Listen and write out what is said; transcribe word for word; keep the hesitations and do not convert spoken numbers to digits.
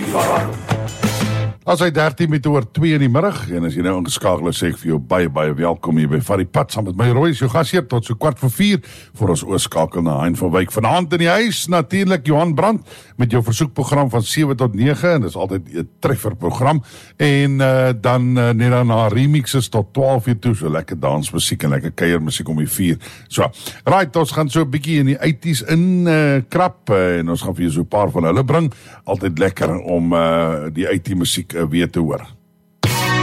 As hy dertien met oor twee in die middag, en as jy nou ingeskakel is, sê ek vir jou baie, baie welkom hier by Vat die Pad, saam met my Roy, so gasheer, tot so kwart voor vier, voor ons oorskakel na Hein van Wyk. Vanaand in die huis, natuurlik Johan Brandt, met jou versoekprogram van sewe tot nege, en dit is altyd 'n treffer program, en uh, dan uh, net daarna remixes tot twaalf uur toe, so lekker dansmusiek en lekker kuiermusiek om die vier. So, right, ons gaan so 'n bietjie in die eighties in uh, krap, uh, en ons gaan vir jou so 'n paar van hulle bring, altyd lekker om uh, die eighties musiek uh, weer te hoor.